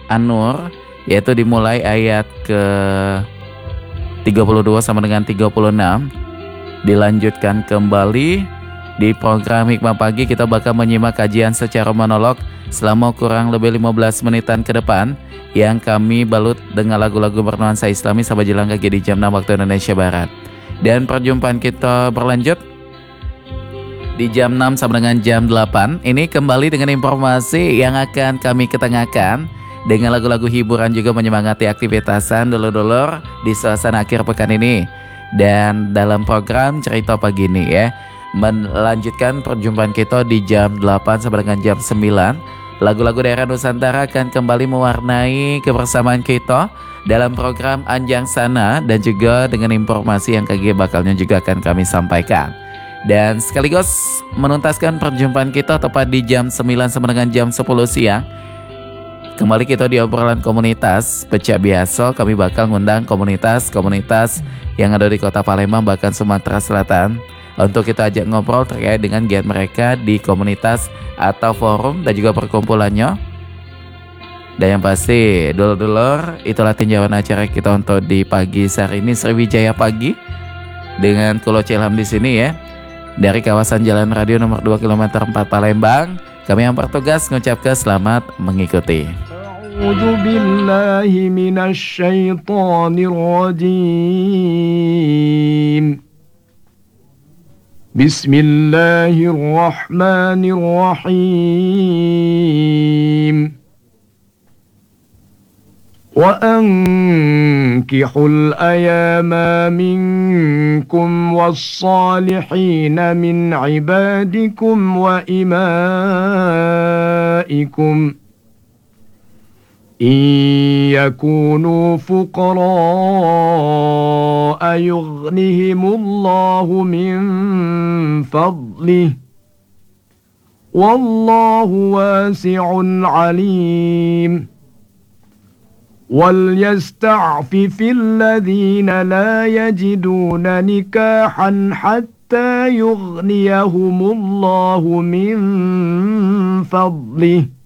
An-Nur, yaitu dimulai ayat ke 32 sama dengan 36. Dilanjutkan kembali di program Hikmah Pagi. Kita bakal menyimak kajian secara monolog selama kurang lebih 15 menitan ke depan, yang kami balut dengan lagu-lagu bernuansa Islami sampai jelang kaki di jam 6 waktu Indonesia Barat. Dan perjumpaan kita berlanjut di jam 6 sampai dengan jam 8. Ini kembali dengan informasi yang akan kami ketengahkan dengan lagu-lagu hiburan, juga menyemangati aktivitasan dulur-dulur di suasana akhir pekan ini. Dan dalam program Cerita Pagi ini ya, melanjutkan perjumpaan kita di jam 8 sampai dengan jam 9. Lagu-lagu daerah Nusantara akan kembali mewarnai kebersamaan kita dalam program Anjang Sana, dan juga dengan informasi yang KG bakalnya juga akan kami sampaikan. Dan sekaligus menuntaskan perjumpaan kita tepat di jam 9 sampai dengan jam 10 siang. Kembali kita di obrolan komunitas Pecah Biaso. Kami bakal ngundang komunitas-komunitas yang ada di Kota Palembang bahkan Sumatera Selatan untuk kita ajak ngobrol terkait dengan giat mereka di komunitas atau forum dan juga perkumpulannya. Dan yang pasti dulur-dulur, itulah tinjauan acara kita untuk di pagi hari ini, Sriwijaya Pagi dengan Kulo Cilham di sini ya, dari kawasan Jalan Radio nomor 2 km 4 Palembang. Kami yang bertugas mengucapkan selamat mengikuti. A'udzu billahi minasy syaithanir rajim. Bismillahirrahmanirrahim. Wa ankihul ayama minkum was-salihina min ibadikum wa imaikum إن يكونوا فقراء يغنهم الله من فضله والله واسع عليم وليستعفف الذين لا يجدون نكاحا حتى يغنيهم الله من فضله